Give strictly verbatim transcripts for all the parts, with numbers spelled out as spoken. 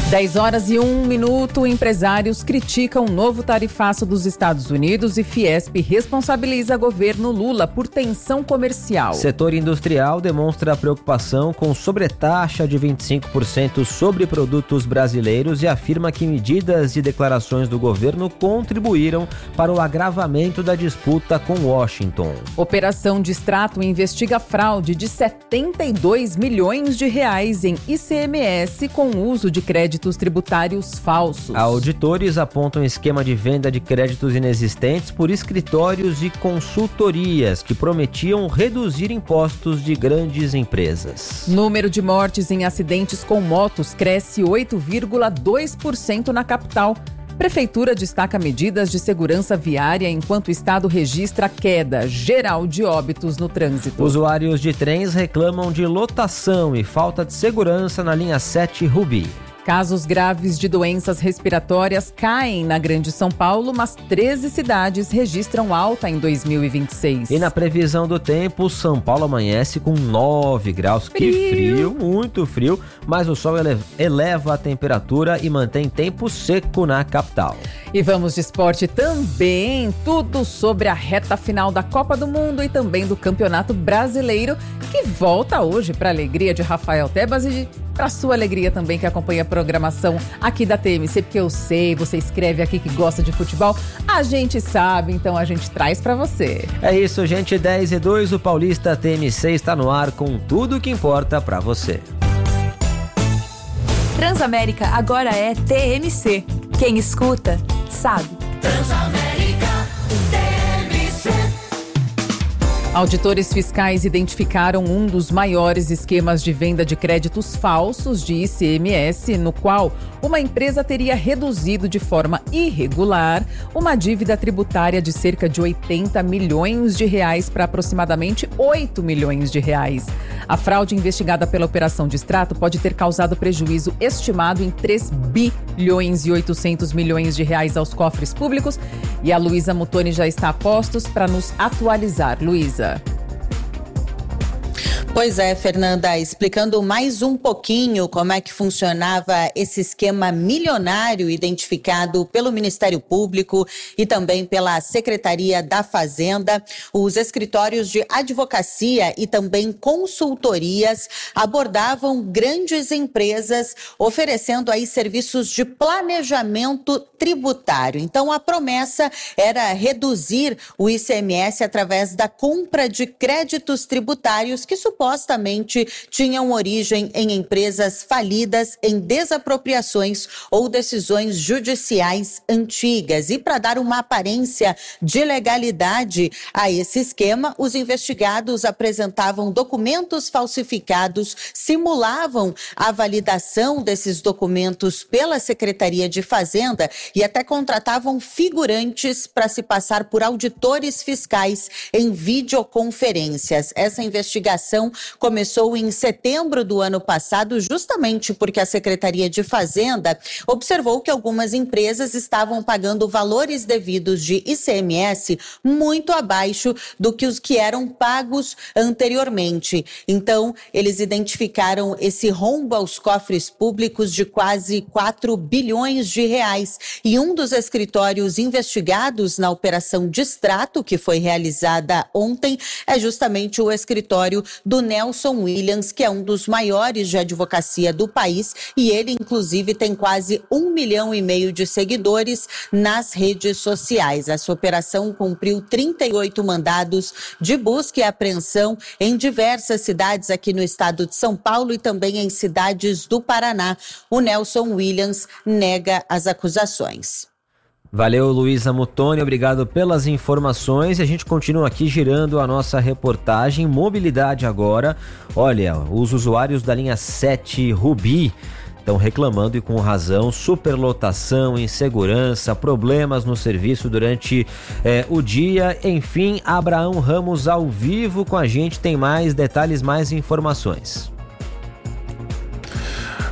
dez horas e um minuto, empresários criticam o novo tarifaço dos Estados Unidos e Fiesp responsabiliza governo Lula por tensão comercial. Setor industrial demonstra preocupação com sobretaxa de vinte e cinco por cento sobre produtos brasileiros e afirma que medidas e declarações do governo contribuíram para o agravamento da disputa com Washington. Operação Distrato investiga fraude de setenta e dois milhões de reais em I C M S com uso de créditos tributários falsos. Auditores apontam esquema de venda de créditos inexistentes por escritórios e consultorias que prometiam reduzir impostos de grandes empresas. Número de mortes em acidentes com motos cresce oito vírgula dois por cento na capital. Prefeitura destaca medidas de segurança viária enquanto o estado registra queda geral de óbitos no trânsito. Usuários de trens reclamam de lotação e falta de segurança na linha sete Rubi. Casos graves de doenças respiratórias caem na Grande São Paulo, mas treze cidades registram alta em dois mil e vinte e seis. E na previsão do tempo, São Paulo amanhece com nove graus. Frio. Que frio, muito frio, mas o sol eleva a temperatura e mantém tempo seco na capital. E vamos de esporte também, tudo sobre a reta final da Copa do Mundo e também do Campeonato Brasileiro, que volta hoje para a alegria de Rafael Tebas e para sua alegria também, que acompanha a programação aqui da T M C, porque eu sei, você escreve aqui que gosta de futebol, a gente sabe, então a gente traz para você. É isso, gente, dez e dois, o Paulista T M C está no ar com tudo o que importa para você. Transamérica agora é T M C. Quem escuta, sabe. Transamérica T M C. Auditores fiscais identificaram um dos maiores esquemas de venda de créditos falsos de I C M S, no qual uma empresa teria reduzido de forma irregular uma dívida tributária de cerca de oitenta milhões de reais para aproximadamente oito milhões de reais. A fraude investigada pela Operação Distrato pode ter causado prejuízo estimado em três bilhões e oitocentos milhões de reais aos cofres públicos. E a Luísa Mutoni já está a postos para nos atualizar. Luísa. Pois é, Fernanda, explicando mais um pouquinho como é que funcionava esse esquema milionário identificado pelo Ministério Público e também pela Secretaria da Fazenda. Os escritórios de advocacia e também consultorias abordavam grandes empresas oferecendo aí serviços de planejamento tributário. Então, a promessa era reduzir o I C M S através da compra de créditos tributários que supostamente tinham origem em empresas falidas, em desapropriações ou decisões judiciais antigas. E para dar uma aparência de legalidade a esse esquema, os investigados apresentavam documentos falsificados, simulavam a validação desses documentos pela Secretaria de Fazenda e até contratavam figurantes para se passar por auditores fiscais em videoconferências. Essa investigação começou em setembro do ano passado, justamente porque a Secretaria de Fazenda observou que algumas empresas estavam pagando valores devidos de I C M S muito abaixo do que os que eram pagos anteriormente. Então, eles identificaram esse rombo aos cofres públicos de quase quatro bilhões de reais. E um dos escritórios investigados na Operação Distrato, que foi realizada ontem, é justamente o escritório do Nelson Williams, que é um dos maiores de advocacia do país, e ele, inclusive, tem quase um milhão e meio de seguidores nas redes sociais. Essa operação cumpriu trinta e oito mandados de busca e apreensão em diversas cidades aqui no estado de São Paulo e também em cidades do Paraná. O Nelson Williams nega as acusações. Valeu, Luísa Mutoni, obrigado pelas informações. E a gente continua aqui girando a nossa reportagem. Mobilidade agora. Olha, os usuários da linha sete Rubi estão reclamando, e com razão, superlotação, insegurança, problemas no serviço durante eh, o dia. Enfim, Abraão Ramos ao vivo com a gente, tem mais detalhes, mais informações.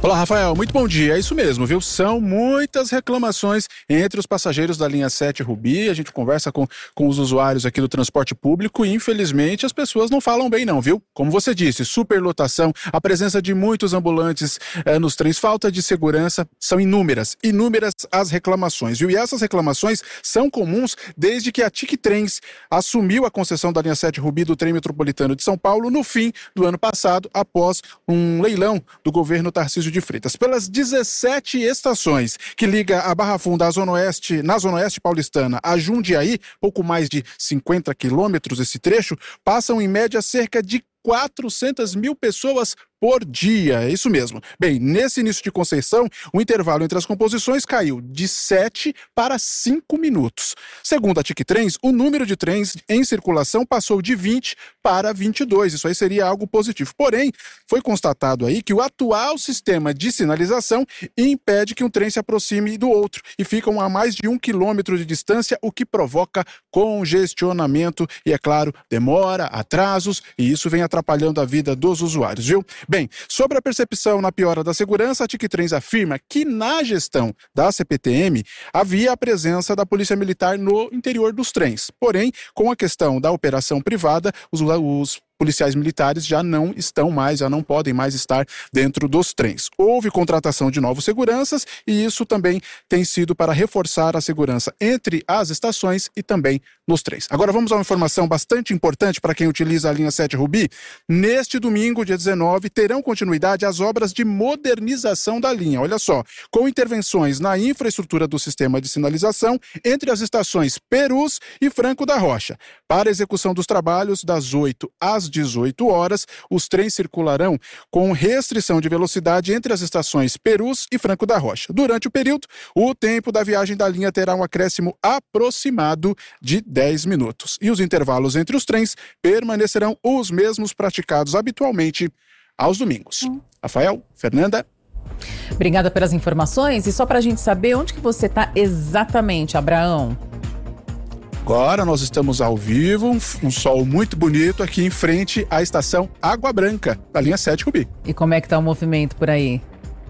Olá, Rafael, muito bom dia. É isso mesmo, viu? São muitas reclamações entre os passageiros da linha sete Rubi. A gente conversa com, com os usuários aqui do transporte público e, infelizmente, as pessoas não falam bem não, viu? Como você disse, superlotação, a presença de muitos ambulantes eh, nos trens, falta de segurança, são inúmeras, inúmeras as reclamações, viu? E essas reclamações são comuns desde que a T I C Trens assumiu a concessão da linha sete Rubi do trem metropolitano de São Paulo no fim do ano passado, após um leilão do governo Tarcísio de Freitas. Pelas dezessete estações que liga a Barra Funda à Zona Oeste, na Zona Oeste paulistana a Jundiaí, pouco mais de cinquenta quilômetros esse trecho, passam em média cerca de quatrocentas mil pessoas por dia, é isso mesmo. Bem, nesse início de concessão, o intervalo entre as composições caiu de sete para cinco minutos. Segundo a T I C Trens, o número de trens em circulação passou de vinte para vinte e dois, isso aí seria algo positivo. Porém, foi constatado aí que o atual sistema de sinalização impede que um trem se aproxime do outro e ficam a mais de um quilômetro de distância, o que provoca congestionamento e, é claro, demora, atrasos, e isso vem atrapalhando a vida dos usuários, viu? Bem, sobre a percepção na piora da segurança, a T I C Trens afirma que na gestão da C P T M havia a presença da Polícia Militar no interior dos trens. Porém, com a questão da operação privada, os, os policiais militares já não estão mais, já não podem mais estar dentro dos trens. Houve contratação de novos seguranças e isso também tem sido para reforçar a segurança entre as estações e também nos trens. Agora vamos a uma informação bastante importante para quem utiliza a linha sete Rubi. Neste domingo, dia dezenove, terão continuidade as obras de modernização da linha. Olha só, com intervenções na infraestrutura do sistema de sinalização entre as estações Perus e Franco da Rocha. Para a execução dos trabalhos, das oito às dezoito horas, os trens circularão com restrição de velocidade entre as estações Perus e Franco da Rocha. Durante o período, o tempo da viagem da linha terá um acréscimo aproximado de dez minutos. E os intervalos entre os trens permanecerão os mesmos praticados habitualmente aos domingos. Hum. Rafael, Fernanda. Obrigada pelas informações. E só para a gente saber onde que você está exatamente, Abraão. Agora nós estamos ao vivo, um, um sol muito bonito aqui em frente à estação Água Branca, da linha sete Rubi. E como é que está o movimento por aí?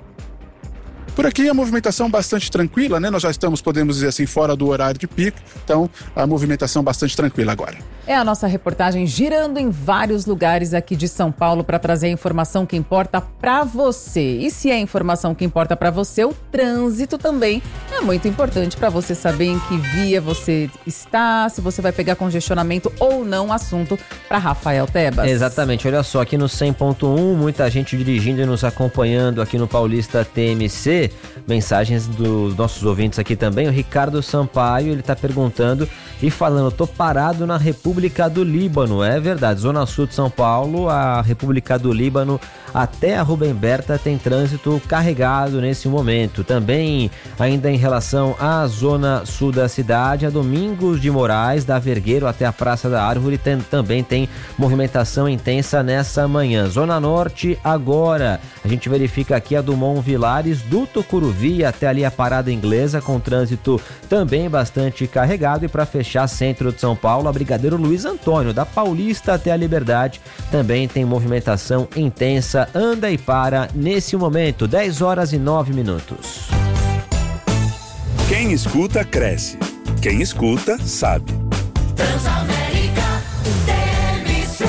Por aqui a movimentação bastante tranquila, né? Nós já estamos, podemos dizer assim, fora do horário de pico, então a movimentação bastante tranquila agora. É a nossa reportagem girando em vários lugares aqui de São Paulo para trazer a informação que importa para você. E se é a informação que importa para você, o trânsito também é muito importante para você saber em que via você está, se você vai pegar congestionamento ou não, assunto para Rafael Tebas. Exatamente, olha só, aqui no cem ponto um, muita gente dirigindo e nos acompanhando aqui no Paulista T M C. Mensagens dos nossos ouvintes aqui também. O Ricardo Sampaio, ele tá perguntando e falando: tô parado na República do Líbano. É verdade, Zona Sul de São Paulo, a República do Líbano até a Rubem Berta tem trânsito carregado nesse momento. Também, ainda em relação à Zona Sul da cidade, a Domingos de Moraes, da Vergueiro até a Praça da Árvore, tem, também tem movimentação intensa nessa manhã. Zona Norte agora, a gente verifica aqui a Dumont Vilares, do Tucuruvi até ali a Parada Inglesa, com trânsito também bastante carregado. E para fechar, centro de São Paulo, a Brigadeiro Luiz Antônio, da Paulista até a Liberdade, também tem movimentação intensa, anda e para nesse momento. Dez horas e nove minutos. Quem escuta, cresce. Quem escuta, sabe. Transamérica T M C.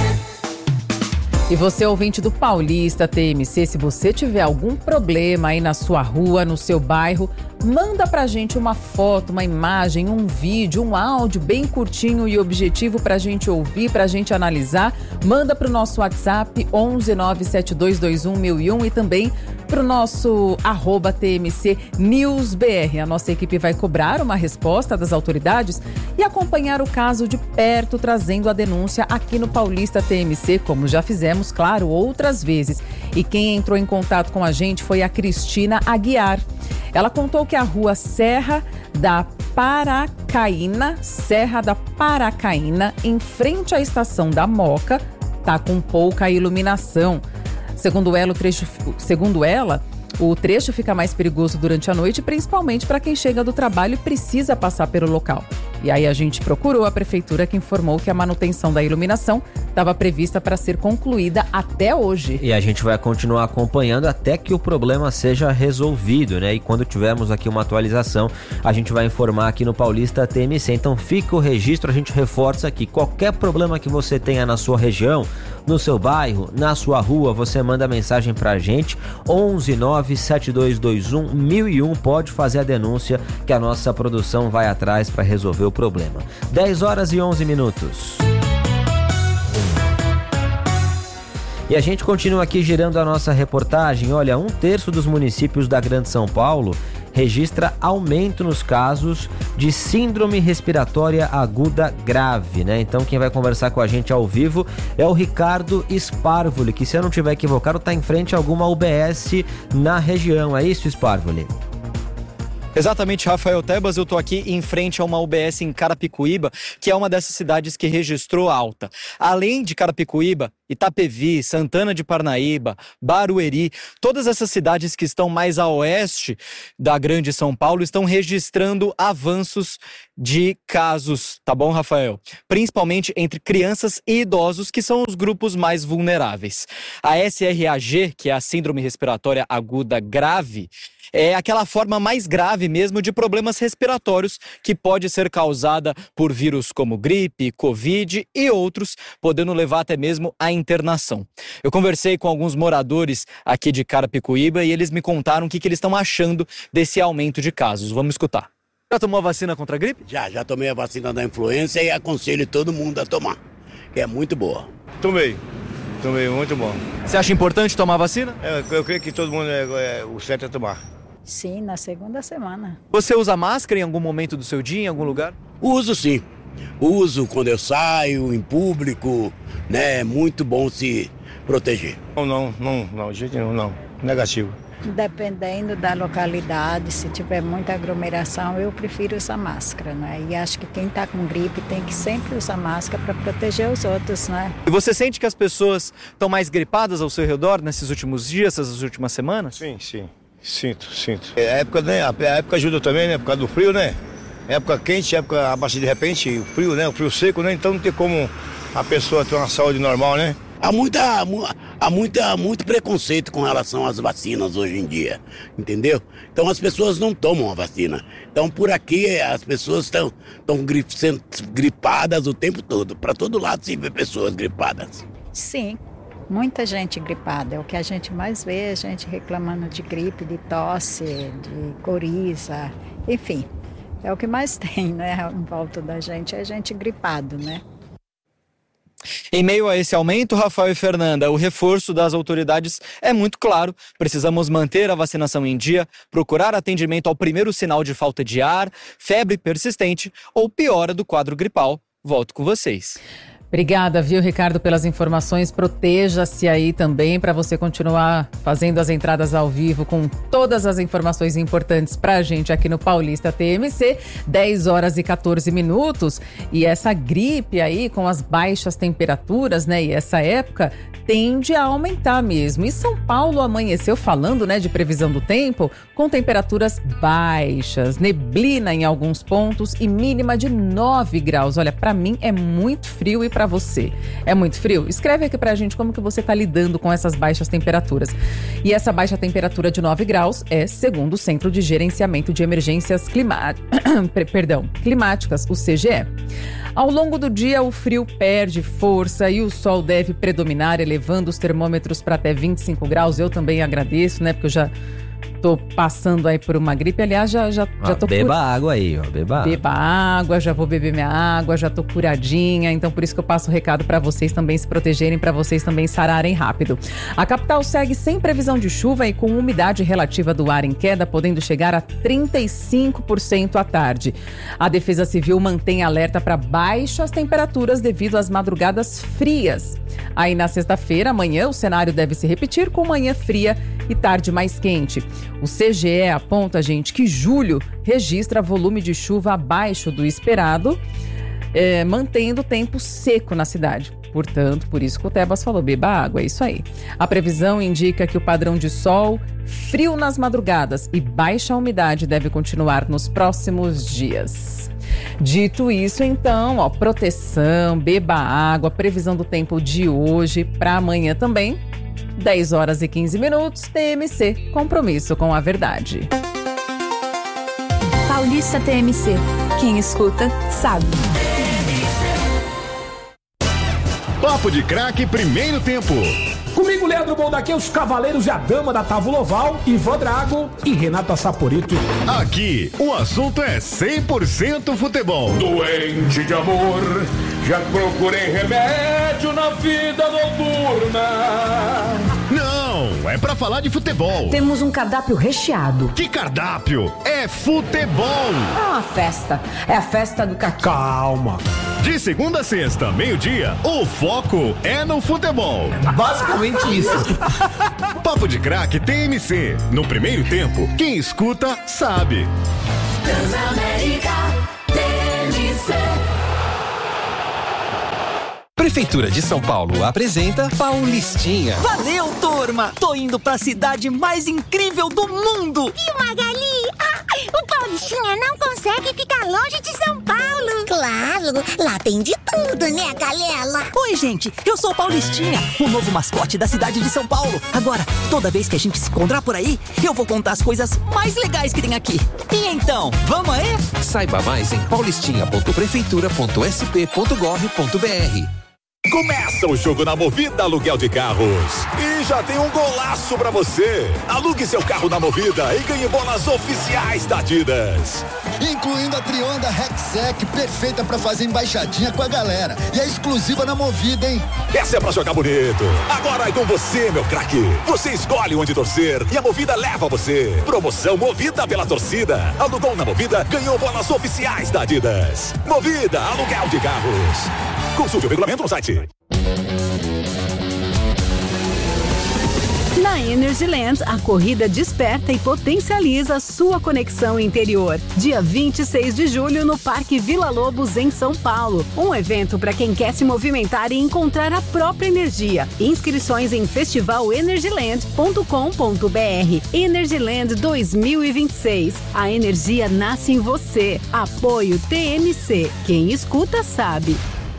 E você, ouvinte do Paulista T M C, se você tiver algum problema aí na sua rua, no seu bairro, manda pra gente uma foto, uma imagem, um vídeo, um áudio bem curtinho e objetivo pra gente ouvir, pra gente analisar. Manda pro nosso WhatsApp onze nove sete dois dois um mil e um e também pro nosso arroba T M C News B R. A nossa equipe vai cobrar uma resposta das autoridades e acompanhar o caso de perto, trazendo a denúncia aqui no Paulista T M C, como já fizemos, claro, outras vezes. E quem entrou em contato com a gente foi a Cristina Aguiar. Ela contou que a rua Serra da Paracaína, Serra da Paracaína, em frente à estação da Moca, tá com pouca iluminação. Segundo ela, o trecho, segundo ela, o trecho fica mais perigoso durante a noite, principalmente para quem chega do trabalho e precisa passar pelo local. E aí a gente procurou a prefeitura, que informou que a manutenção da iluminação estava prevista para ser concluída até hoje. E a gente vai continuar acompanhando até que o problema seja resolvido, né? E quando tivermos aqui uma atualização, a gente vai informar aqui no Paulista T M C. Então fica o registro, a gente reforça aqui. Qualquer problema que você tenha na sua região, no seu bairro, na sua rua, você manda mensagem pra gente. onze nove sete dois dois um mil e um, pode fazer a denúncia que a nossa produção vai atrás para resolver o problema. dez horas e onze minutos. E a gente continua aqui girando a nossa reportagem. Olha, um terço dos municípios da Grande São Paulo registra aumento nos casos de síndrome respiratória aguda grave, né? Então quem vai conversar com a gente ao vivo é o Ricardo Sparvoli, que, se eu não estiver equivocado, está em frente a alguma U B S na região. É isso, Sparvoli? Exatamente, Rafael Tebas, eu estou aqui em frente a uma U B S em Carapicuíba, que é uma dessas cidades que registrou alta. Além de Carapicuíba, Itapevi, Santana de Parnaíba, Barueri, todas essas cidades que estão mais a oeste da Grande São Paulo estão registrando avanços de casos, tá bom, Rafael? Principalmente entre crianças e idosos, que são os grupos mais vulneráveis. A S R A G, que é a Síndrome Respiratória Aguda Grave, é aquela forma mais grave mesmo de problemas respiratórios que pode ser causada por vírus como gripe, covid e outros, podendo levar até mesmo à internação. Eu conversei com alguns moradores aqui de Carapicuíba e eles me contaram o que, que eles estão achando desse aumento de casos. Vamos escutar. Já tomou a vacina contra a gripe? Já, já tomei a vacina da influenza e aconselho todo mundo a tomar, que é muito boa. Tomei, tomei, muito bom. Você acha importante tomar a vacina? É, eu creio que todo mundo, é, é, o certo é tomar. Sim, na segunda semana. Você usa máscara em algum momento do seu dia, em algum lugar? Uso sim. Uso quando eu saio, em público, né? É muito bom se proteger. Não, não, não, não, de jeito nenhum, não. Negativo. Dependendo da localidade, se tiver muita aglomeração, eu prefiro usar máscara, né? E acho que quem está com gripe tem que sempre usar máscara para proteger os outros, né? E você sente que as pessoas estão mais gripadas ao seu redor nesses últimos dias, essas últimas semanas? Sim, sim. Sinto, sinto. A época, né? A época ajuda também, né? Por causa do frio, né? Época quente, época abaixo de repente, o frio, né? O frio seco, né? Então não tem como a pessoa ter uma saúde normal, né? Há, muita, há muita, muito preconceito com relação às vacinas hoje em dia, entendeu? Então as pessoas não tomam a vacina. Então por aqui as pessoas estão sendo gripadas o tempo todo. Para todo lado se vê pessoas gripadas. Sim. Muita gente gripada, é o que a gente mais vê, a gente reclamando de gripe, de tosse, de coriza, enfim, é o que mais tem, né, em volta da gente, é gente gripado, né? Em meio a esse aumento, Rafael e Fernanda, o reforço das autoridades é muito claro. Precisamos manter a vacinação em dia, procurar atendimento ao primeiro sinal de falta de ar, febre persistente ou piora do quadro gripal. Volto com vocês. Obrigada, viu, Ricardo, pelas informações. Proteja-se aí também para você continuar fazendo as entradas ao vivo com todas as informações importantes para a gente aqui no Paulista T M C. dez horas e quatorze minutos. E essa gripe aí com as baixas temperaturas, né? E essa época tende a aumentar mesmo. E São Paulo amanheceu falando, né, de previsão do tempo, com temperaturas baixas, neblina em alguns pontos e mínima de nove graus. Olha, para mim é muito frio e para você é muito frio? Escreve aqui pra gente como que você tá lidando com essas baixas temperaturas. E essa baixa temperatura de nove graus é segundo o Centro de Gerenciamento de Emergências Clima... Perdão, Climáticas, o C G E. Ao longo do dia, o frio perde força e o sol deve predominar, elevando os termômetros para até vinte e cinco graus. Eu também agradeço, né? Porque eu já tô passando aí por uma gripe. Aliás, já, já, ah, já tô... Beba cur... água aí, ó. Beba, beba água, já vou beber minha água, já tô curadinha. Então, por isso que eu passo o recado para vocês também se protegerem, para vocês também sararem rápido. A capital segue sem previsão de chuva e com umidade relativa do ar em queda, podendo chegar a trinta e cinco por cento à tarde. A Defesa Civil mantém alerta para baixas temperaturas devido às madrugadas frias. Aí, na sexta-feira, amanhã, o cenário deve se repetir com manhã fria e tarde mais quente. O C G E aponta, gente, que julho registra volume de chuva abaixo do esperado, é, mantendo o tempo seco na cidade. Portanto, por isso que o Tebas falou, beba água, é isso aí. A previsão indica que o padrão de sol, frio nas madrugadas e baixa umidade deve continuar nos próximos dias. Dito isso, então, ó, proteção, beba água, previsão do tempo de hoje para amanhã também, dez horas e quinze minutos, T M C, compromisso com a verdade. Paulista T M C. Quem escuta, sabe. Papo de Craque, primeiro tempo. Comigo, Leandro Bondaquim, os cavaleiros e a dama da Távola Oval, Ivan Drago e Renata Saporito. Aqui, o assunto é cem por cento futebol. Doente de amor, já procurei remédio na vida noturna. Não, é pra falar de futebol. Temos um cardápio recheado. Que cardápio? É futebol. É uma festa. É a festa do caqui. Calma. De segunda a sexta, meio-dia, o foco é no futebol. Basicamente isso. Papo de Craque T M C. No primeiro tempo, quem escuta, sabe. Transamérica T M C. Prefeitura de São Paulo apresenta Paulistinha. Valeu, turma! Tô indo pra cidade mais incrível do mundo! E o Magali? Ah, o Paulistinha não consegue ficar longe de São Paulo! Claro, lá tem de tudo, né, galera? Oi, gente, eu sou o Paulistinha, o novo mascote da cidade de São Paulo. Agora, toda vez que a gente se encontrar por aí, eu vou contar as coisas mais legais que tem aqui. E então, vamos aí? Saiba mais em paulistinha ponto prefeitura ponto s p ponto gov ponto b r. Começa o jogo na Movida Aluguel de Carros. E já tem um golaço pra você. Alugue seu carro na Movida e ganhe bolas oficiais da Adidas. Incluindo a Trionda Rexec, perfeita pra fazer embaixadinha com a galera. E é exclusiva na Movida, hein? Essa é pra jogar bonito. Agora é com você, meu craque. Você escolhe onde torcer e a Movida leva você. Promoção Movida pela torcida. Alugou na Movida, ganhou bolas oficiais da Adidas. Movida Aluguel de Carros. Consulte o regulamento no site. Na Energyland, a corrida desperta e potencializa sua conexão interior. Dia vinte e seis de julho no Parque Vila Lobos, em São Paulo. Um evento para quem quer se movimentar e encontrar a própria energia. Inscrições em festival energyland ponto com ponto b r. Energyland dois mil e vinte e seis. A energia nasce em você. Apoio T M C. Quem escuta sabe.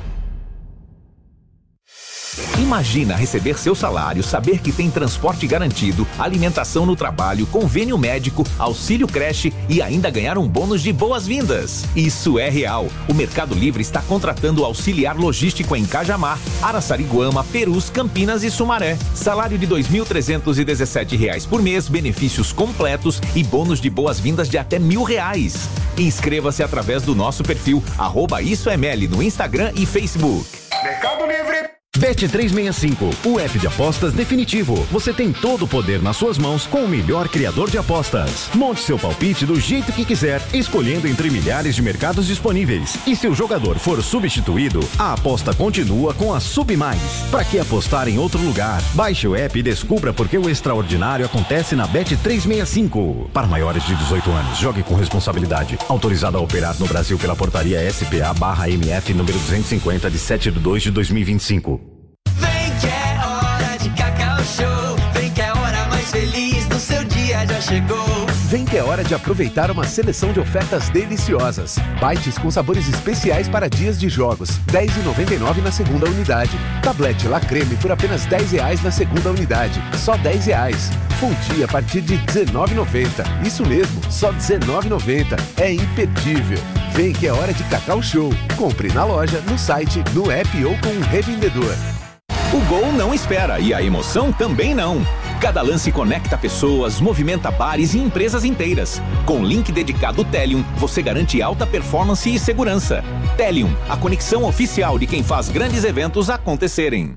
Imagina receber seu salário, saber que tem transporte garantido, alimentação no trabalho, convênio médico, auxílio creche e ainda ganhar um bônus de boas-vindas. Isso é real. O Mercado Livre está contratando auxiliar logístico em Cajamar, Araçariguama, Perus, Campinas e Sumaré. Salário de dois mil trezentos e dezessete reais por mês, benefícios completos e bônus de boas-vindas de até mil reais. Inscreva-se através do nosso perfil arroba isso M L no Instagram e Facebook. Mercado Livre. Bet trezentos e sessenta e cinco, o app de apostas definitivo. Você tem todo o poder nas suas mãos com o melhor criador de apostas. Monte seu palpite do jeito que quiser, escolhendo entre milhares de mercados disponíveis. E se o jogador for substituído, a aposta continua com a Sub Mais. Para que apostar em outro lugar? Baixe o app e descubra por que o extraordinário acontece na Bet trezentos e sessenta e cinco. Para maiores de dezoito anos, jogue com responsabilidade. Autorizado a operar no Brasil pela portaria S P A barra M F número duzentos e cinquenta de sete de dois de dois mil e vinte e cinco. Vem que é hora de Cacau Show. Vem que é a hora mais feliz do seu dia já chegou. Vem que é hora de aproveitar uma seleção de ofertas deliciosas. Bites com sabores especiais para dias de jogos, dez reais e noventa e nove centavos na segunda unidade. Tablete La Creme por apenas dez reais na segunda unidade, só dez reais. Fonte a partir de dezenove reais e noventa centavos. Isso mesmo, só dezenove reais e noventa centavos. É imperdível. Vem que é hora de Cacau Show. Compre na loja, no site, no app ou com um revendedor. O gol não espera e a emoção também não. Cada lance conecta pessoas, movimenta bares e empresas inteiras. Com link dedicado Telium, você garante alta performance e segurança. Telium, a conexão oficial de quem faz grandes eventos acontecerem.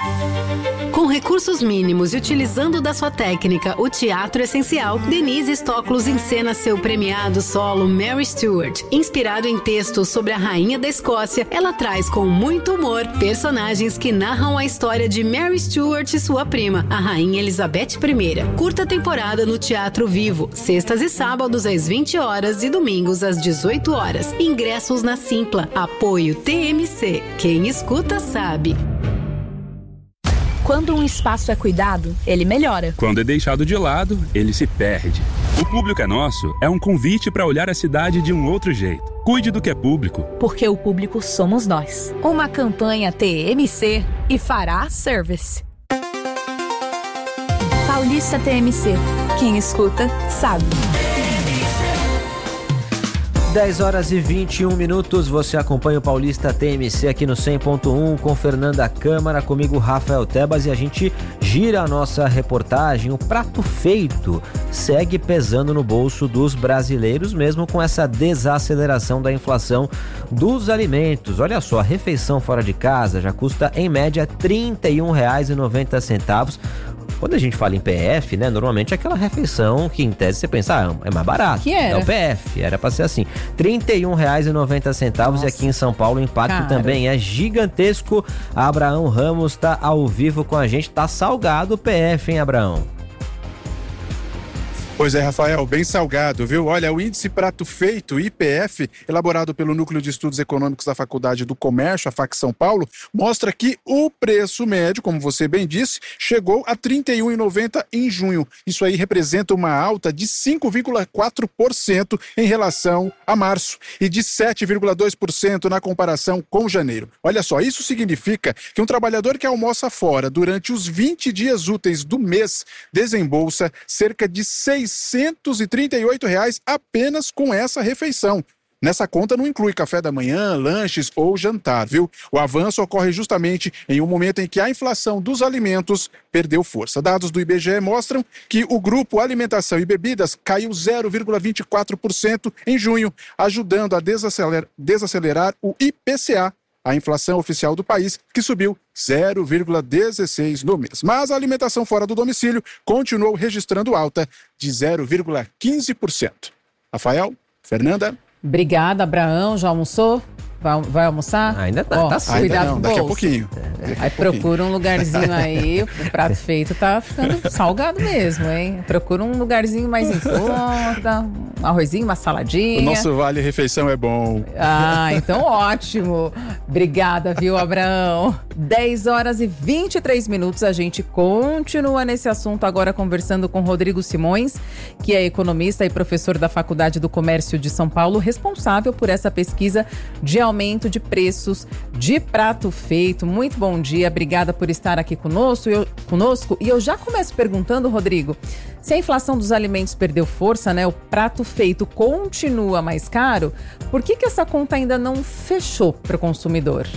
Com recursos mínimos e utilizando da sua técnica o teatro essencial, Denise Stoklos encena seu premiado solo Mary Stuart. Inspirado em textos sobre a rainha da Escócia, ela traz com muito humor personagens que narram a história de Mary Stuart e sua prima, a rainha Elizabeth I. Curta temporada no Teatro Vivo, sextas e sábados às vinte horas e domingos às dezoito horas. Ingressos na Simpla. Apoio T M C. Quem escuta sabe. Quando um espaço é cuidado, ele melhora. Quando é deixado de lado, ele se perde. O Público é Nosso é um convite para olhar a cidade de um outro jeito. Cuide do que é público. Porque o público somos nós. Uma campanha T M C e Fará Service. Paulista T M C. Quem escuta, sabe. dez horas e vinte e um minutos, você acompanha o Paulista T M C aqui no cem ponto um com Fernanda Câmara, comigo Rafael Tebas, e a gente gira a nossa reportagem. O prato feito segue pesando no bolso dos brasileiros, mesmo com essa desaceleração da inflação dos alimentos. Olha só, a refeição fora de casa já custa em média trinta e um reais e noventa centavos. Quando a gente fala em P F, né, normalmente é aquela refeição que em tese você pensa, ah, é mais barato. Que era? É o P F, era pra ser assim. trinta e um reais e noventa centavos. E aqui em São Paulo o impacto Caro. também é gigantesco. Abraão Ramos tá ao vivo com a gente. Tá salgado o P F, hein, Abraão? Pois é, Rafael, bem salgado, viu? Olha, o Índice Prato Feito, I P F, elaborado pelo Núcleo de Estudos Econômicos da Faculdade do Comércio, a F A C São Paulo, mostra que o preço médio, como você bem disse, chegou a trinta e um reais e noventa centavos em junho. Isso aí representa uma alta de cinco vírgula quatro por cento em relação a março e de sete vírgula dois por cento na comparação com janeiro. Olha só, isso significa que um trabalhador que almoça fora durante os vinte dias úteis do mês desembolsa cerca de seiscentos e trinta e oito reais apenas com essa refeição. Nessa conta não inclui café da manhã, lanches ou jantar, viu? O avanço ocorre justamente em um momento em que a inflação dos alimentos perdeu força. Dados do I B G E mostram que o grupo Alimentação e Bebidas caiu zero vírgula vinte e quatro por cento em junho, ajudando a desacelerar, desacelerar o I P C A, a inflação oficial do país, que subiu zero vírgula dezesseis por cento no mês. Mas a alimentação fora do domicílio continuou registrando alta de zero vírgula quinze por cento. Rafael, Fernanda. Obrigada, Abraão. Já almoçou? Vai, vai almoçar? Ainda tá, Ó, tá sim. Cuidado Ainda não, com o daqui a bolso. pouquinho. Aí procura um lugarzinho aí, o prato feito tá ficando salgado mesmo, hein? Procura um lugarzinho mais em conta, um arrozinho, uma saladinha. O nosso vale refeição é bom. Ah, então ótimo. Obrigada, viu, Abraão? dez horas e vinte e três minutos, a gente continua nesse assunto agora conversando com Rodrigo Simões, que é economista e professor da Faculdade do Comércio de São Paulo, responsável por essa pesquisa de aumento de preços de prato feito. Muito bom dia, obrigada por estar aqui conosco. Eu, conosco. E eu já começo perguntando, Rodrigo, se a inflação dos alimentos perdeu força, né? O prato feito continua mais caro, por que que essa conta ainda não fechou para o consumidor?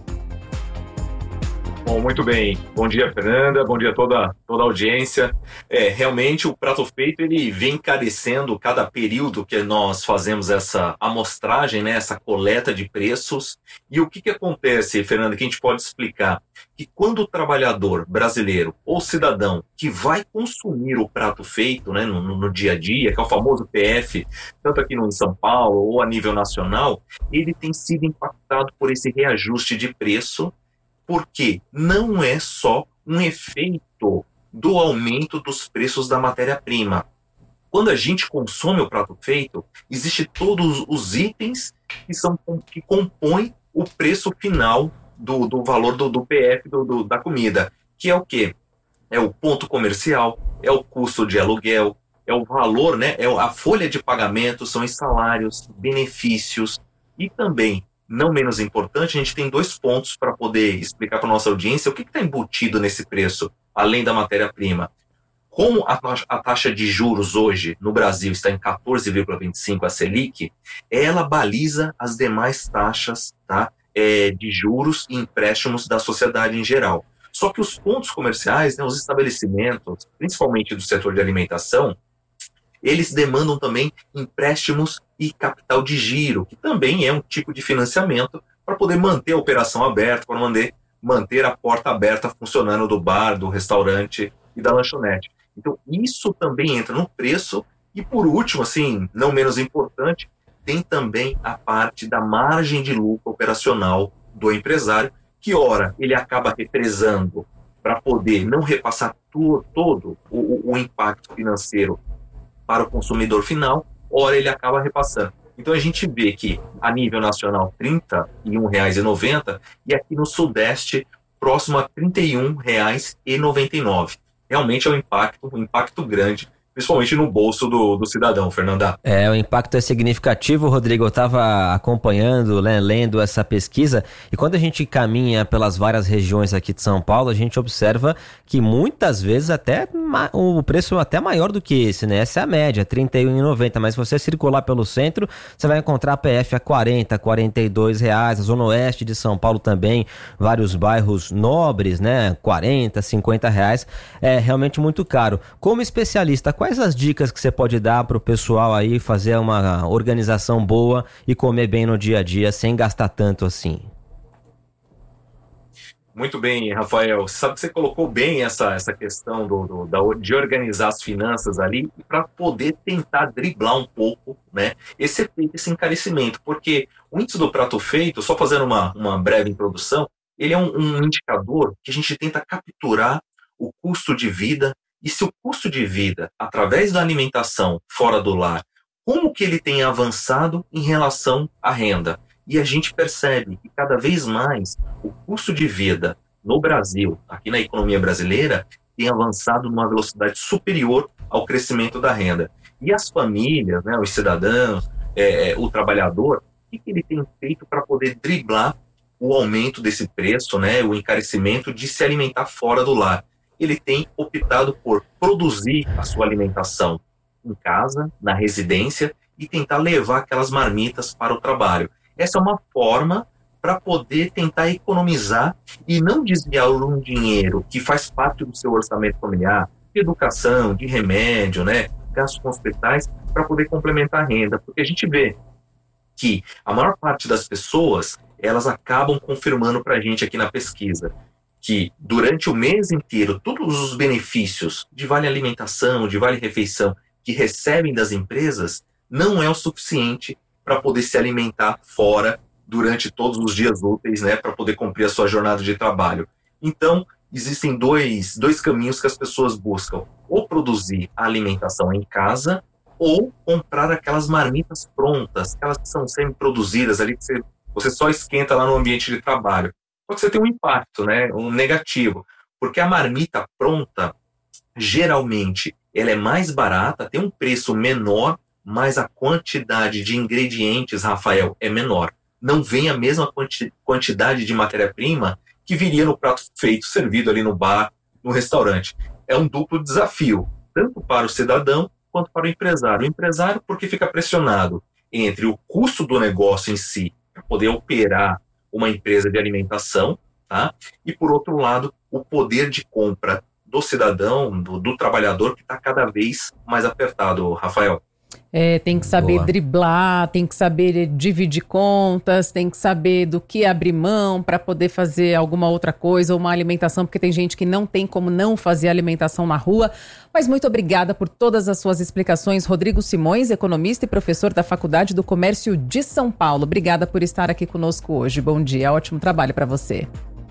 Bom, muito bem. Bom dia, Fernanda. Bom dia a toda, toda a audiência. É, realmente, o prato feito, ele vem encarecendo cada período que nós fazemos essa amostragem, né, essa coleta de preços. E o que que acontece, Fernanda, que a gente pode explicar? Que quando o trabalhador brasileiro ou cidadão que vai consumir o prato feito, né, no, no dia a dia, que é o famoso P F, tanto aqui no São Paulo ou a nível nacional, ele tem sido impactado por esse reajuste de preço, porque não é só um efeito do aumento dos preços da matéria-prima. Quando a gente consome o prato feito, existem todos os itens que, são, que compõem o preço final do, do valor do, do P F do, do, da comida, que é o quê? É o ponto comercial, é o custo de aluguel, é o valor, né? É a folha de pagamento, são os salários, benefícios e também, não menos importante, a gente tem dois pontos para poder explicar para a nossa audiência o que está embutido nesse preço, além da matéria-prima. Como a, a taxa de juros hoje no Brasil está em quatorze vírgula vinte e cinco, a Selic, ela baliza as demais taxas, tá, é, de juros e empréstimos da sociedade em geral. Só que os pontos comerciais, né, os estabelecimentos, principalmente do setor de alimentação, eles demandam também empréstimos e capital de giro, que também é um tipo de financiamento para poder manter a operação aberta, para manter, manter a porta aberta funcionando do bar, do restaurante e da lanchonete. Então, isso também entra no preço. E, por último, assim, não menos importante, tem também a parte da margem de lucro operacional do empresário, que, ora, ele acaba represando para poder não repassar tu, todo o, o impacto financeiro para o consumidor final, ora ele acaba repassando. Então a gente vê que a nível nacional trinta e um reais e noventa centavos e aqui no Sudeste próximo a trinta e um reais e noventa e nove centavos. Realmente é um impacto, um impacto grande principalmente no bolso do, do cidadão, Fernanda. É, o impacto é significativo, Rodrigo. Eu estava acompanhando, né, lendo essa pesquisa, e quando a gente caminha pelas várias regiões aqui de São Paulo, a gente observa que muitas vezes até o preço é até maior do que esse, né? Essa é a média, trinta e um reais e noventa centavos, mas se você circular pelo centro, você vai encontrar P F a quarenta, quarenta e dois reais, a zona oeste de São Paulo também, vários bairros nobres, né, quarenta, cinquenta reais, é realmente muito caro. Como especialista, quais as dicas que você pode dar para o pessoal aí fazer uma organização boa e comer bem no dia a dia sem gastar tanto assim? Muito bem, Rafael. Sabe que você colocou bem essa, essa questão do, do, da, de organizar as finanças ali para poder tentar driblar um pouco, né, esse, esse encarecimento, porque o índice do prato feito, só fazendo uma, uma breve introdução, ele é um, um indicador que a gente tenta capturar o custo de vida, e se o custo de vida, através da alimentação fora do lar, como que ele tem avançado em relação à renda. E a gente percebe que cada vez mais o custo de vida no Brasil, aqui na economia brasileira, tem avançado numa velocidade superior ao crescimento da renda. E as famílias, né, os cidadãos, é, o trabalhador, o que, que ele tem feito para poder driblar o aumento desse preço, né, o encarecimento de se alimentar fora do lar? Ele tem optado por produzir a sua alimentação em casa, na residência, e tentar levar aquelas marmitas para o trabalho. Essa é uma forma para poder tentar economizar e não desviar um dinheiro que faz parte do seu orçamento familiar, de educação, de remédio, né, gastos com hospitais, para poder complementar a renda. Porque a gente vê que a maior parte das pessoas, elas acabam confirmando para a gente aqui na pesquisa que durante o mês inteiro, todos os benefícios de vale alimentação, de vale refeição que recebem das empresas, não é o suficiente para poder se alimentar fora durante todos os dias úteis, né, para poder cumprir a sua jornada de trabalho. Então, existem dois, dois caminhos que as pessoas buscam: ou produzir a alimentação em casa, ou comprar aquelas marmitas prontas, aquelas que são semi-produzidas ali, que você, você só esquenta lá no ambiente de trabalho. Só que você tem um impacto, né, um negativo, porque a marmita pronta, geralmente, ela é mais barata, tem um preço menor, mas a quantidade de ingredientes, Rafael, é menor. Não vem a mesma quanti- quantidade de matéria-prima que viria no prato feito, servido ali no bar, no restaurante. É um duplo desafio, tanto para o cidadão quanto para o empresário. O empresário, porque fica pressionado entre o custo do negócio em si, para poder operar uma empresa de alimentação, tá? E, por outro lado, o poder de compra do cidadão, do, do trabalhador, que está cada vez mais apertado, Rafael. É, tem que saber Boa. driblar, tem que saber dividir contas, tem que saber do que abrir mão para poder fazer alguma outra coisa, ou uma alimentação, porque tem gente que não tem como não fazer alimentação na rua. Mas muito obrigada por todas as suas explicações, Rodrigo Simões, economista e professor da Faculdade do Comércio de São Paulo. Obrigada por estar aqui conosco hoje. Bom dia, ótimo trabalho para você.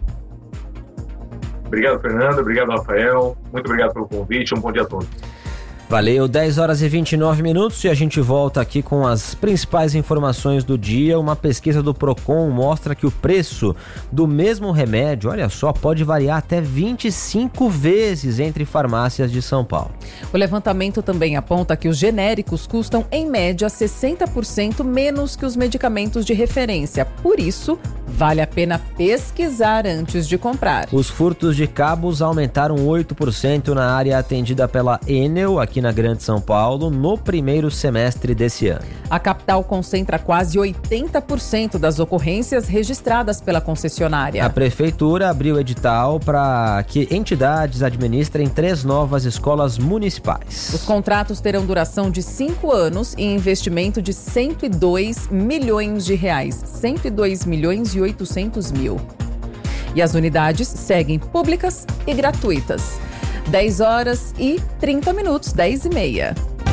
Obrigado, Fernando. Obrigado, Rafael. Muito obrigado pelo convite. Um bom dia a todos. Valeu, dez horas e vinte e nove minutos e a gente volta aqui com as principais informações do dia. Uma pesquisa do Procon mostra que o preço do mesmo remédio, olha só, pode variar até vinte e cinco vezes entre farmácias de São Paulo. O levantamento também aponta que os genéricos custam, em média, sessenta por cento menos que os medicamentos de referência. Por isso, vale a pena pesquisar antes de comprar. Os furtos de cabos aumentaram oito por cento na área atendida pela Enel, aqui na Grande São Paulo, no primeiro semestre desse ano. A capital concentra quase oitenta por cento das ocorrências registradas pela concessionária. A prefeitura abriu edital para que entidades administrem três novas escolas municipais. Os contratos terão duração de cinco anos e investimento de cento e dois milhões de reais. cento e dois milhões e oitocentos mil. E as unidades seguem públicas e gratuitas. dez horas e trinta minutos, dez e meia.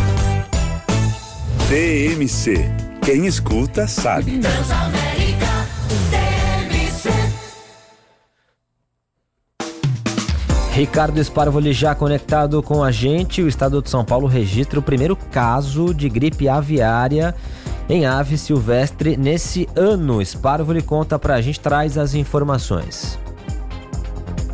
T M C. Quem escuta sabe. Transamérica, T M C. Ricardo Sparvoli já conectado com a gente. O estado de São Paulo registra o primeiro caso de gripe aviária em ave silvestre nesse ano. Sparvoli conta pra gente, traz as informações.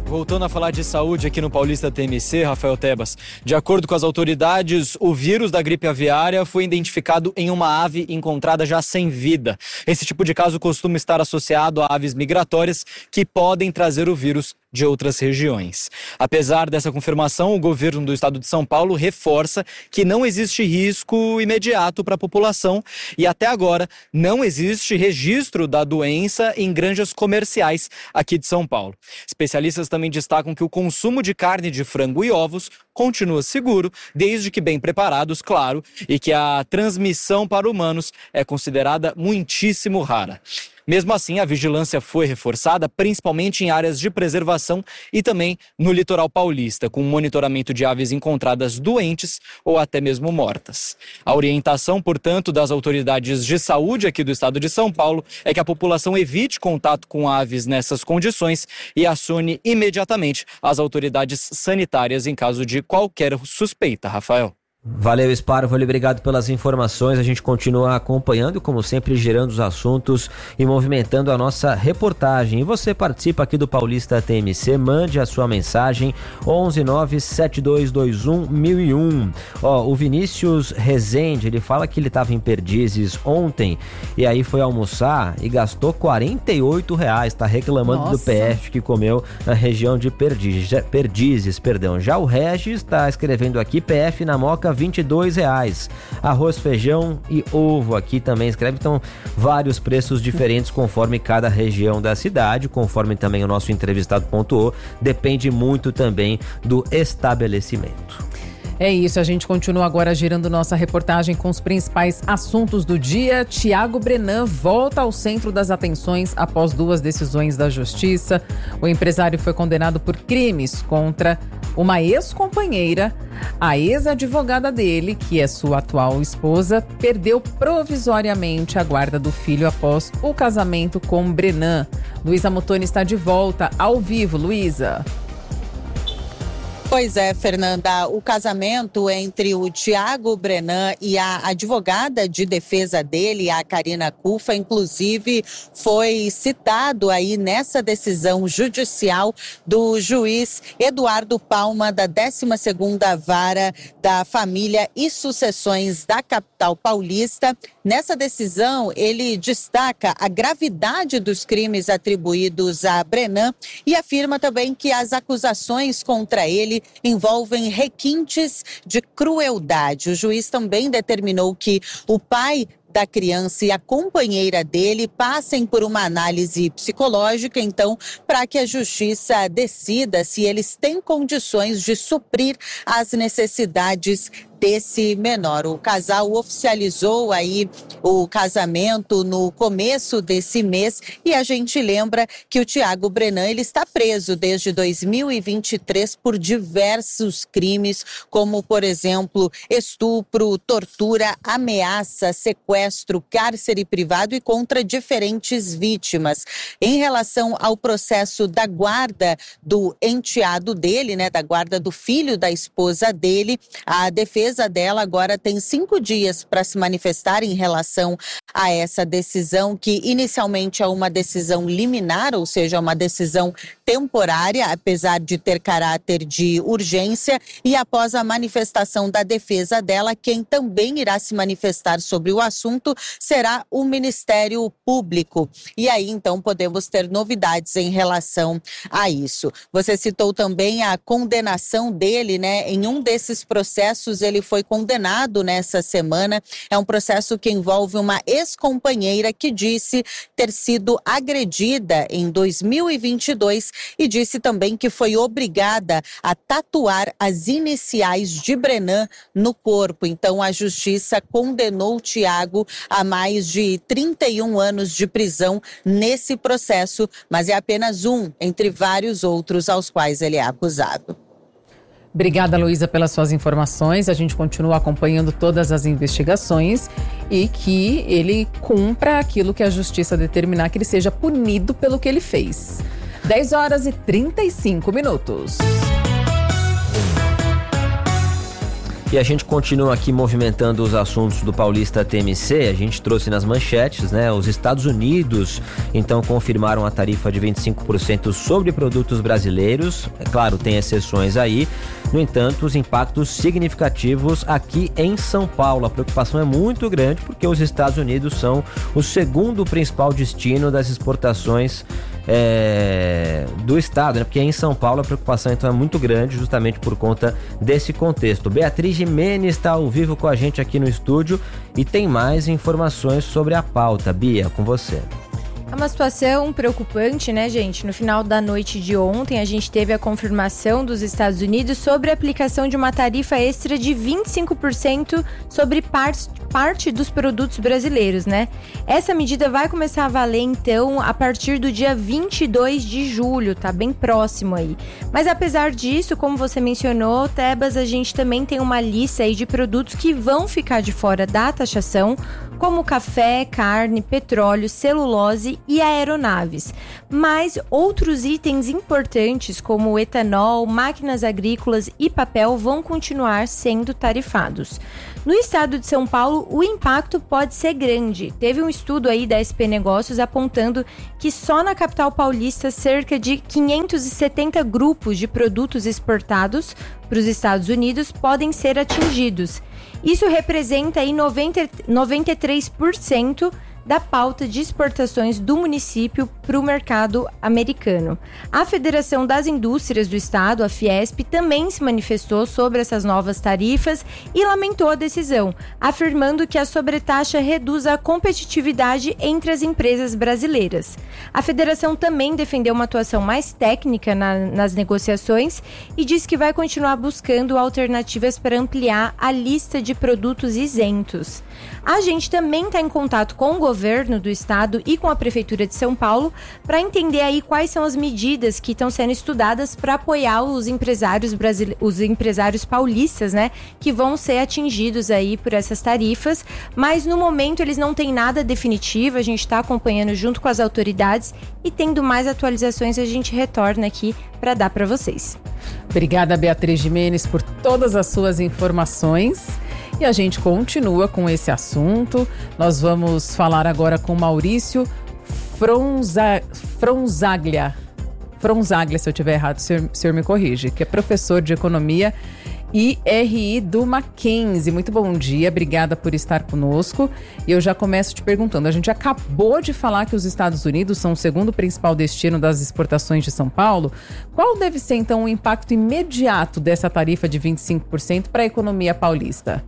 Voltando a falar de saúde aqui no Paulista T M C, Rafael Tebas, de acordo com as autoridades, o vírus da gripe aviária foi identificado em uma ave encontrada já sem vida. Esse tipo de caso costuma estar associado a aves migratórias que podem trazer o vírus de outras regiões. Apesar dessa confirmação, o governo do estado de São Paulo reforça que não existe risco imediato para a população e até agora não existe registro da doença em granjas comerciais aqui de São Paulo. Especialistas também destacam que o consumo de carne de frango e ovos continua seguro, desde que bem preparados, claro, e que a transmissão para humanos é considerada muitíssimo rara. Mesmo assim, a vigilância foi reforçada, principalmente em áreas de preservação e também no litoral paulista, com monitoramento de aves encontradas doentes ou até mesmo mortas. A orientação, portanto, das autoridades de saúde aqui do estado de São Paulo é que a população evite contato com aves nessas condições e acione imediatamente as autoridades sanitárias em caso de qualquer suspeita, Rafael. Valeu, Sparvoli, obrigado pelas informações. A gente continua acompanhando, como sempre, gerando os assuntos e movimentando a nossa reportagem. E você participa aqui do Paulista T M C, mande a sua mensagem onze nove sete dois dois um mil e um. Ó, o Vinícius Rezende, ele fala que ele estava em Perdizes ontem e aí foi almoçar e gastou quarenta e oito reais, tá reclamando Nossa. do P F que comeu na região de Perdizes, Perdizes, perdão. Já o Regis está escrevendo aqui, P F na Moca vinte e dois reais. Arroz, feijão e ovo aqui também escreve. Então, vários preços diferentes conforme cada região da cidade, conforme também o nosso entrevistado pontuou, depende muito também do estabelecimento. É isso, a gente continua agora girando nossa reportagem com os principais assuntos do dia. Tiago Brenan volta ao centro das atenções após duas decisões da Justiça. O empresário foi condenado por crimes contra uma ex-companheira. A ex-advogada dele, que é sua atual esposa, perdeu provisoriamente a guarda do filho após o casamento com Brenan. Luísa Mutoni está de volta ao vivo. Luísa. Pois é, Fernanda, o casamento entre o Tiago Brenan e a advogada de defesa dele, a Karina Cufa, inclusive foi citado aí nessa decisão judicial do juiz Eduardo Palma, da décima segunda Vara da Família e Sucessões da capital paulista. Nessa decisão, ele destaca a gravidade dos crimes atribuídos a Brenan e afirma também que as acusações contra ele envolvem requintes de crueldade. O juiz também determinou que o pai da criança e a companheira dele passem por uma análise psicológica, então, para que a justiça decida se eles têm condições de suprir as necessidades desse menor. O casal oficializou aí o casamento no começo desse mês e a gente lembra que o Tiago Brenan, ele está preso desde dois mil e vinte e três por diversos crimes, como, por exemplo, estupro, tortura, ameaça, sequestro, cárcere privado e contra diferentes vítimas. Em relação ao processo da guarda do enteado dele, né, da guarda do filho da esposa dele, a defesa dela agora tem cinco dias para se manifestar em relação a essa decisão, que inicialmente é uma decisão liminar, ou seja, uma decisão temporária, apesar de ter caráter de urgência, e após a manifestação da defesa dela, quem também irá se manifestar sobre o assunto será o Ministério Público. E aí, então, podemos ter novidades em relação a isso. Você citou também a condenação dele, né? Em um desses processos, ele foi condenado nessa semana. É um processo que envolve uma ex-companheira que disse ter sido agredida em dois mil e vinte e dois e disse também que foi obrigada a tatuar as iniciais de Brenan no corpo. Então, a justiça condenou o Tiago a mais de trinta e um anos de prisão nesse processo, mas é apenas um entre vários outros aos quais ele é acusado. Obrigada, Luísa, pelas suas informações. A gente continua acompanhando todas as investigações e que ele cumpra aquilo que a justiça determinar, que ele seja punido pelo que ele fez. dez horas e trinta e cinco minutos. E a gente continua aqui movimentando os assuntos do Paulista T M C. A gente trouxe nas manchetes, né? Os Estados Unidos, então, confirmaram a tarifa de vinte e cinco por cento sobre produtos brasileiros. É claro, tem exceções aí. No entanto, os impactos significativos aqui em São Paulo. A preocupação é muito grande porque os Estados Unidos são o segundo principal destino das exportações é, do estado, né? Porque em São Paulo a preocupação então é muito grande justamente por conta desse contexto. Beatriz Jimenez está ao vivo com a gente aqui no estúdio e tem mais informações sobre a pauta. Bia, com você. É uma situação preocupante, né, gente? No final da noite de ontem, a gente teve a confirmação dos Estados Unidos sobre a aplicação de uma tarifa extra de vinte e cinco por cento sobre parte, parte dos produtos brasileiros, né? Essa medida vai começar a valer, então, a partir do dia vinte e dois de julho, tá bem próximo aí. Mas apesar disso, como você mencionou, Tebas, a gente também tem uma lista aí de produtos que vão ficar de fora da taxação, como café, carne, petróleo, celulose e aeronaves. Mas outros itens importantes, como etanol, máquinas agrícolas e papel, vão continuar sendo tarifados. No estado de São Paulo, o impacto pode ser grande. Teve um estudo aí da S P Negócios apontando que só na capital paulista cerca de quinhentos e setenta grupos de produtos exportados para os Estados Unidos podem ser atingidos. Isso representa aí noventa, noventa e três por cento da pauta de exportações do município para o mercado americano. A Federação das Indústrias do Estado, a Fiesp, também se manifestou sobre essas novas tarifas e lamentou a decisão, afirmando que a sobretaxa reduz a competitividade entre as empresas brasileiras. A federação também defendeu uma atuação mais técnica na, nas negociações e diz que vai continuar buscando alternativas para ampliar a lista de produtos isentos. A gente também está em contato com o governo do estado e com a Prefeitura de São Paulo para entender aí quais são as medidas que estão sendo estudadas para apoiar os empresários brasile... os empresários paulistas, né, que vão ser atingidos aí por essas tarifas, mas no momento eles não têm nada definitivo, a gente está acompanhando junto com as autoridades e tendo mais atualizações a gente retorna aqui para dar para vocês. Obrigada, Beatriz Jimenez, por todas as suas informações. E a gente continua com esse assunto. Nós vamos falar agora com Maurício Fronza, Fronzaglia. Fronzaglia, se eu estiver errado, o senhor, o senhor me corrige, que é professor de Economia e R I do Mackenzie. Muito bom dia, obrigada por estar conosco. E eu já começo te perguntando, a gente acabou de falar que os Estados Unidos são o segundo principal destino das exportações de São Paulo. Qual deve ser, então, o impacto imediato dessa tarifa de vinte e cinco por cento para a economia paulista?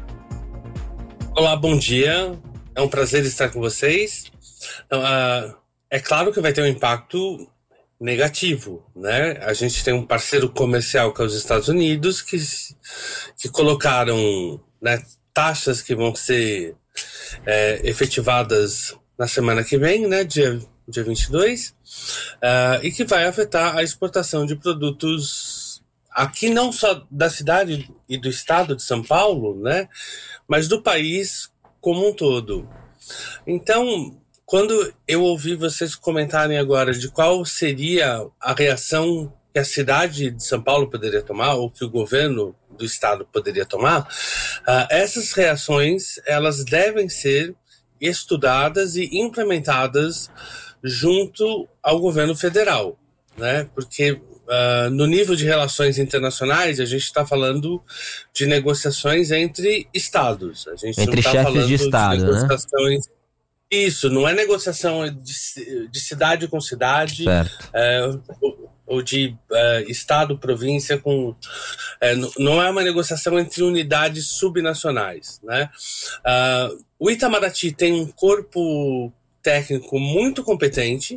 Olá, bom dia. É um prazer estar com vocês. Uh, é claro que vai ter um impacto negativo, né? A gente tem um parceiro comercial que é os Estados Unidos que, que colocaram, né, taxas que vão ser é, efetivadas na semana que vem, né, dia, dia vinte e dois, uh, e que vai afetar a exportação de produtos aqui não só da cidade e do estado de São Paulo, né, mas do país como um todo. Então, quando eu ouvi vocês comentarem agora de qual seria a reação que a cidade de São Paulo poderia tomar, ou que o governo do estado poderia tomar, uh, essas reações, elas devem ser estudadas e implementadas junto ao governo federal, né? Porque Uh, no nível de relações internacionais, a gente está falando de negociações entre estados. A gente entre não tá chefes falando de estado, de negociações... né? Isso, não é negociação de, de cidade com cidade, é, ou, ou de é, estado, província com... É, não é uma negociação entre unidades subnacionais, né? Uh, o Itamaraty tem um corpo técnico muito competente.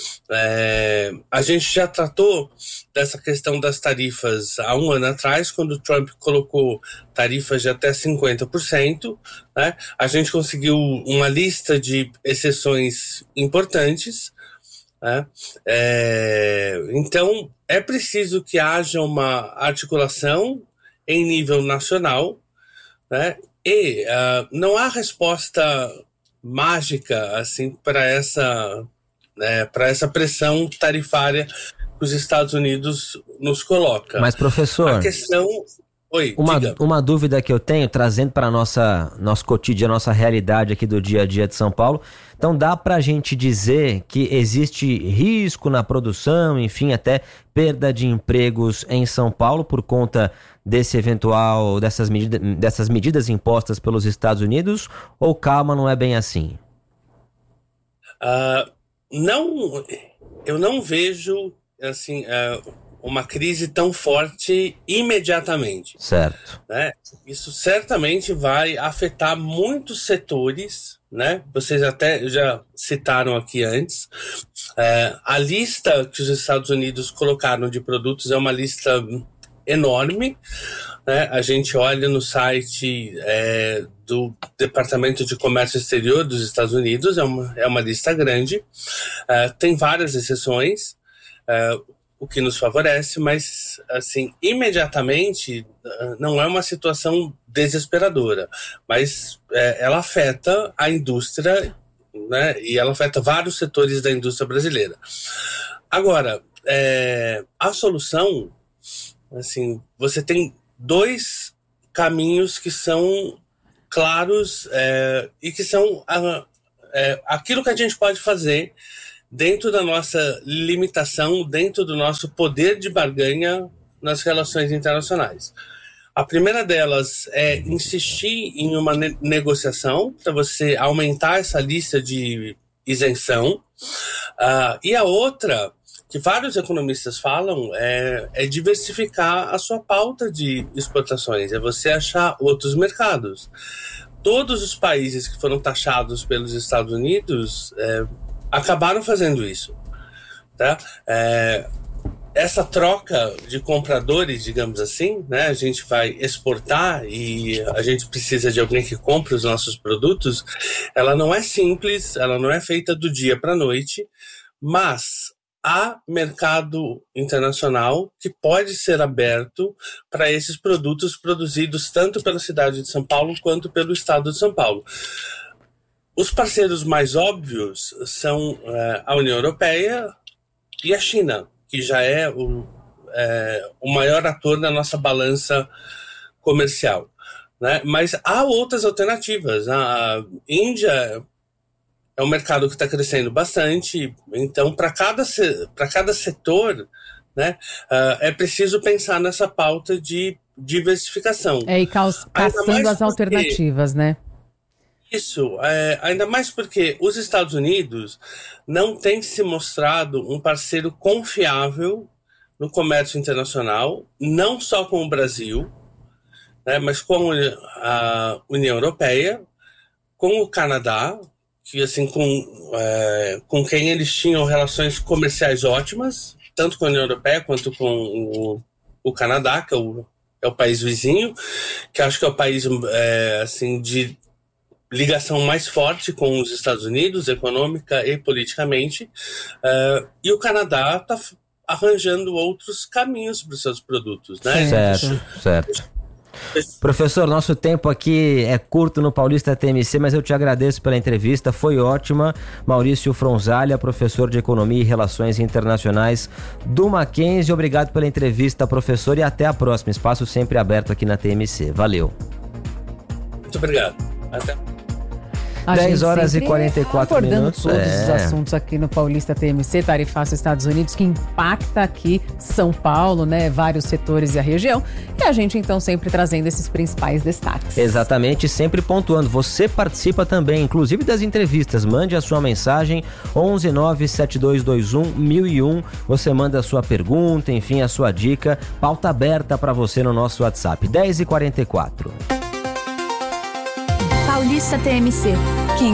É, a gente já tratou dessa questão das tarifas há um ano atrás, quando o Trump colocou tarifas de até cinquenta por cento, né? A gente conseguiu uma lista de exceções importantes, né? É, então, é preciso que haja uma articulação em nível nacional, né? E uh, não há resposta mágica assim para essa, né, para essa pressão tarifária que os Estados Unidos nos coloca. Mas, professor... A questão... Oi, uma, diga. uma dúvida que eu tenho, trazendo para nossa nosso cotidiano, nossa realidade aqui do dia a dia de São Paulo. Então dá para a gente dizer que existe risco na produção, enfim, até perda de empregos em São Paulo por conta desse eventual, dessas, medida, dessas medidas impostas pelos Estados Unidos, ou calma, não é bem assim? Uh, não, eu não vejo assim... Uh, uma crise tão forte imediatamente. Certo. Né? Isso certamente vai afetar muitos setores, né? Vocês até já citaram aqui antes. É, a lista que os Estados Unidos colocaram de produtos é uma lista enorme, né? A gente olha no site é, do Departamento de Comércio Exterior dos Estados Unidos, é uma, é uma lista grande, é, tem várias exceções, é, o que nos favorece, mas, assim, imediatamente não é uma situação desesperadora, mas é, ela afeta a indústria, né, e ela afeta vários setores da indústria brasileira. Agora, é, a solução, assim, você tem dois caminhos que são claros é, e que são a, é, aquilo que a gente pode fazer dentro da nossa limitação, dentro do nosso poder de barganha nas relações internacionais. A primeira delas é insistir em uma ne- negociação para você aumentar essa lista de isenção. Uh, e a outra, que vários economistas falam, é, é diversificar a sua pauta de exportações, é você achar outros mercados. Todos os países que foram taxados pelos Estados Unidos é, acabaram fazendo isso, tá? É, essa troca de compradores, digamos assim, né? A gente vai exportar e a gente precisa de alguém que compre os nossos produtos. Ela não é simples, ela não é feita do dia para a noite, mas há mercado internacional que pode ser aberto para esses produtos produzidos tanto pela cidade de São Paulo quanto pelo estado de São Paulo. Os parceiros mais óbvios são uh, a União Europeia e a China, que já é o, é, o maior ator na nossa balança comercial, né? Mas há outras alternativas. A Índia é um mercado que está crescendo bastante, então para cada, para cada setor, né, uh, é preciso pensar nessa pauta de diversificação. É, e caus, caçando as alternativas, né? Isso, é, ainda mais porque os Estados Unidos não têm se mostrado um parceiro confiável no comércio internacional, não só com o Brasil, né, mas com a União Europeia, com o Canadá, que assim com, é, com quem eles tinham relações comerciais ótimas, tanto com a União Europeia quanto com o, o Canadá, que é o, é o país vizinho, que acho que é o país é, assim de ligação mais forte com os Estados Unidos, econômica e politicamente, uh, e o Canadá está arranjando outros caminhos para os seus produtos, né? Certo, certo. Professor, nosso tempo aqui é curto no Paulista T M C, mas eu te agradeço pela entrevista, foi ótima. Maurício Fronzalha, professor de Economia e Relações Internacionais do Mackenzie, obrigado pela entrevista, professor, e até a próxima. Espaço sempre aberto aqui na T M C. Valeu. Muito obrigado. Até. dez horas e quarenta e quatro minutos. Todos é. os assuntos aqui no Paulista T M C, tarifaço Estados Unidos, que impacta aqui São Paulo, né? Vários setores e a região. E a gente, então, sempre trazendo esses principais destaques. Exatamente, sempre pontuando. Você participa também, inclusive das entrevistas. Mande a sua mensagem, onze nove sete dois dois um mil e um. Você manda a sua pergunta, enfim, a sua dica. Pauta aberta para você no nosso WhatsApp. dez e quarenta e quatro. Paulista T M C. Quem